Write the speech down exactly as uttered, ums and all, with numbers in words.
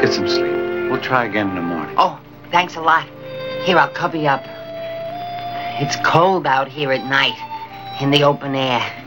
Get some sleep. We'll try again in the morning. Oh, thanks a lot. Here, I'll cover you up. It's cold out here at night, in the open air.